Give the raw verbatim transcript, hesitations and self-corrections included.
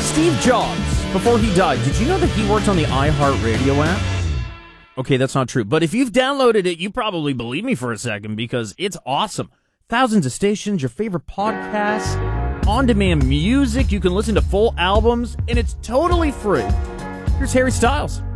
Steve Jobs, before he died, did you know that he worked on the iHeartRadio app? Okay, that's not true. But if you've downloaded it, you probably believe me for a second because it's awesome. Thousands of stations, your favorite podcasts, on-demand music. You can listen to full albums, and it's totally free. Here's Harry Styles.